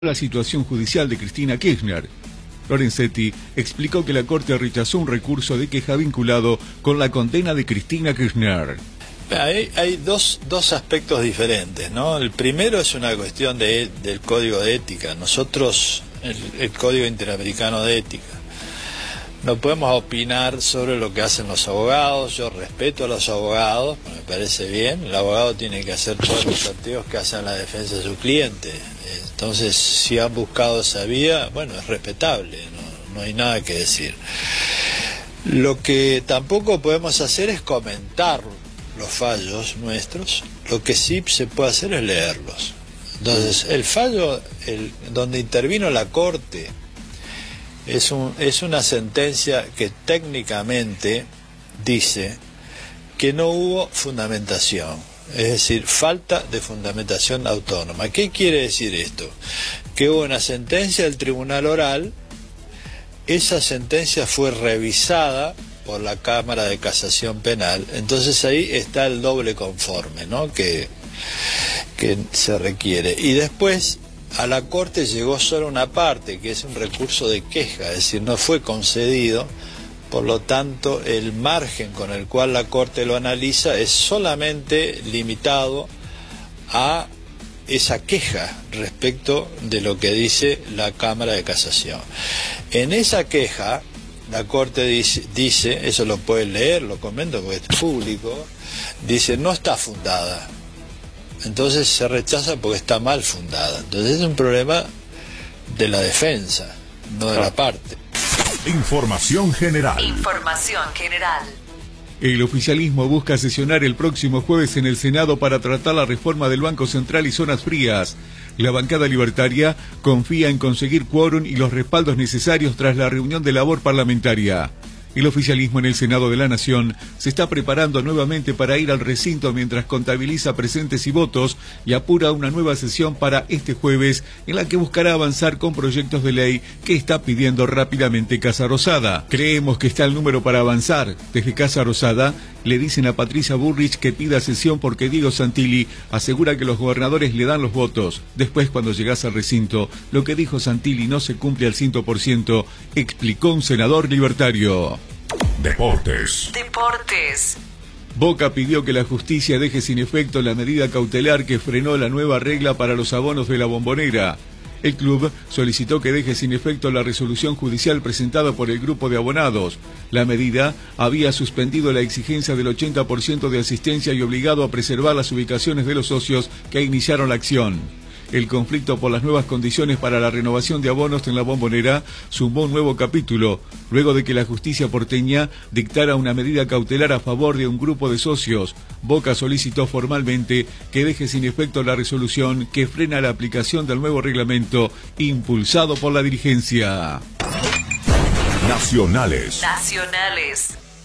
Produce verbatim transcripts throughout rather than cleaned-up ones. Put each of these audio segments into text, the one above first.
La situación judicial de Cristina Kirchner. Lorenzetti explicó que la Corte rechazó un recurso de queja vinculado con la condena de Cristina Kirchner. Hay, hay dos, dos aspectos diferentes, ¿no? El primero es una cuestión de, del Código de Ética. Nosotros, el, el Código Interamericano de Ética, no podemos opinar sobre lo que hacen los abogados. Yo respeto a los abogados, me parece bien. El abogado tiene que hacer todos los sorteos que hacen la defensa de su cliente. Entonces, si han buscado esa vía, bueno, es respetable, no, no hay nada que decir. Lo que tampoco podemos hacer es comentar los fallos nuestros. Lo que sí se puede hacer es leerlos. Entonces, el fallo el, donde intervino la Corte es, un, es una sentencia que técnicamente dice que no hubo fundamentación. Es decir, falta de fundamentación autónoma. ¿Qué quiere decir esto? Que hubo una sentencia del Tribunal Oral, esa sentencia fue revisada por la Cámara de Casación Penal, entonces ahí está el doble conforme, ¿no? que, que se requiere. Y después a la Corte llegó solo una parte, que es un recurso de queja, es decir, no fue concedido. Por lo tanto, el margen con el cual la Corte lo analiza es solamente limitado a esa queja respecto de lo que dice la Cámara de Casación. En esa queja, la Corte dice, dice eso lo pueden leer, lo comento porque es público, dice no está fundada. Entonces se rechaza porque está mal fundada. Entonces es un problema de la defensa, no de la parte. Información general. Información general. El oficialismo busca sesionar el próximo jueves en el Senado para tratar la reforma del Banco Central y zonas frías. La bancada libertaria confía en conseguir quórum y los respaldos necesarios tras la reunión de labor parlamentaria. El oficialismo en el Senado de la Nación se está preparando nuevamente para ir al recinto mientras contabiliza presentes y votos y apura una nueva sesión para este jueves en la que buscará avanzar con proyectos de ley que está pidiendo rápidamente Casa Rosada. Creemos que está el número para avanzar. Desde Casa Rosada le dicen a Patricia Bullrich que pida sesión porque Diego Santilli asegura que los gobernadores le dan los votos. Después, cuando llegas al recinto, lo que dijo Santilli no se cumple al cien por ciento, explicó un senador libertario. Deportes. Deportes. Boca pidió que la justicia deje sin efecto la medida cautelar que frenó la nueva regla para los abonos de la Bombonera. El club solicitó que deje sin efecto la resolución judicial presentada por el grupo de abonados. La medida había suspendido la exigencia del ochenta por ciento de asistencia y obligado a preservar las ubicaciones de los socios que iniciaron la acción. El conflicto por las nuevas condiciones para la renovación de abonos en la Bombonera sumó un nuevo capítulo, luego de que la justicia porteña dictara una medida cautelar a favor de un grupo de socios. Boca solicitó formalmente que deje sin efecto la resolución que frena la aplicación del nuevo reglamento impulsado por la dirigencia. Nacionales. Nacionales.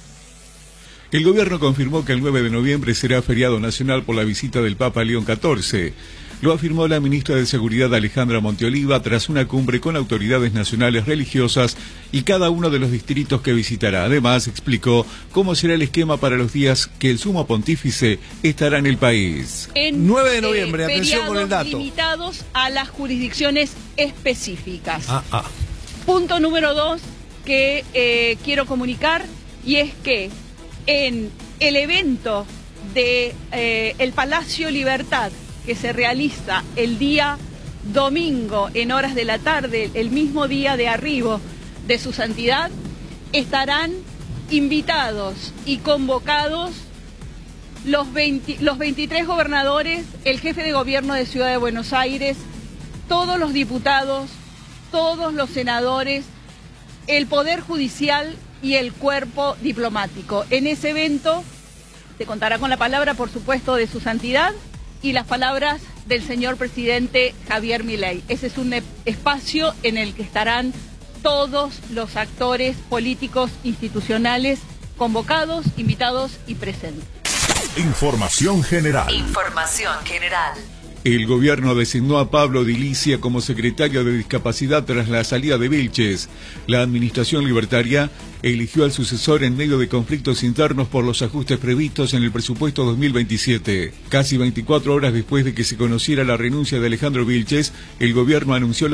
El gobierno confirmó que el nueve de noviembre será feriado nacional por la visita del Papa León catorce. Lo afirmó la ministra de Seguridad Alejandra Monteoliva tras una cumbre con autoridades nacionales religiosas y cada uno de los distritos que visitará. Además, explicó cómo será el esquema para los días que el sumo pontífice estará en el país. En, nueve de noviembre, eh, atención con el dato. Limitados a las jurisdicciones específicas. Ah, ah. Punto número dos que eh, quiero comunicar, y es que en el evento de eh, el Palacio Libertad, que se realiza el día domingo en horas de la tarde, el mismo día de arribo de su santidad, estarán invitados y convocados los, veinte, los veintitrés gobernadores, el jefe de gobierno de Ciudad de Buenos Aires, todos los diputados, todos los senadores, el Poder Judicial y el cuerpo diplomático. En ese evento se contará con la palabra, por supuesto, de su santidad y las palabras del señor presidente Javier Milei. Ese es un espacio en el que estarán todos los actores políticos institucionales convocados, invitados y presentes. Información general. Información general. El gobierno designó a Pablo Dilicia como secretario de Discapacidad tras la salida de Vilches. La administración libertaria eligió al sucesor en medio de conflictos internos por los ajustes previstos en el presupuesto dos mil veintisiete. Casi veinticuatro horas después de que se conociera la renuncia de Alejandro Vilches, el gobierno anunció la